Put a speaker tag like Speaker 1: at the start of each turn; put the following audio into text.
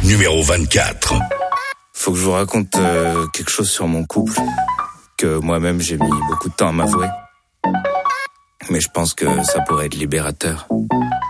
Speaker 1: numéro 24.
Speaker 2: Faut que je vous raconte quelque chose sur mon couple que moi-même j'ai mis beaucoup de temps à m'avouer. Mais je pense que ça pourrait être libérateur.